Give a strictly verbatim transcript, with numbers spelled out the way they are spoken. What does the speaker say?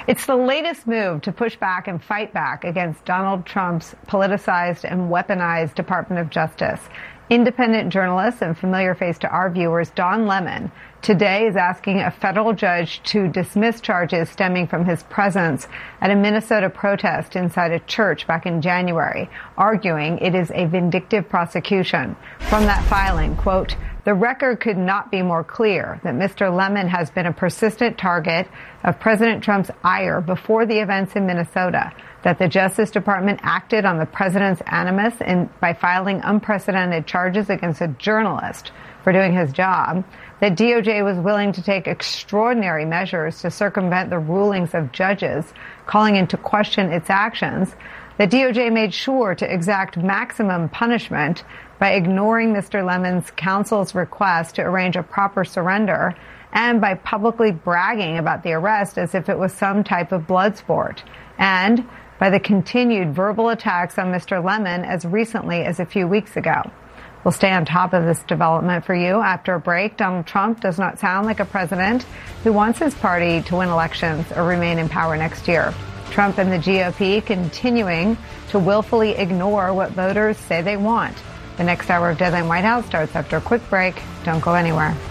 It's the latest move to push back and fight back against Donald Trump's politicized and weaponized Department of Justice. Independent journalist and familiar face to our viewers, Don Lemon, today is asking a federal judge to dismiss charges stemming from his presence at a Minnesota protest inside a church back in January, arguing it is a vindictive prosecution. From that filing, quote, "The record could not be more clear that Mister Lemon has been a persistent target of President Trump's ire before the events in Minnesota, that the Justice Department acted on the president's animus in, by filing unprecedented charges against a journalist for doing his job, that D O J was willing to take extraordinary measures to circumvent the rulings of judges, calling into question its actions, that D O J made sure to exact maximum punishment by ignoring Mister Lemon's counsel's request to arrange a proper surrender, and by publicly bragging about the arrest as if it was some type of blood sport, and by the continued verbal attacks on Mister Lemon as recently as a few weeks ago." We'll stay on top of this development for you after a break. Donald Trump does not sound like a president who wants his party to win elections or remain in power next year. Trump and the G O P continuing to willfully ignore what voters say they want. The next hour of Deadline White House starts after a quick break. Don't go anywhere.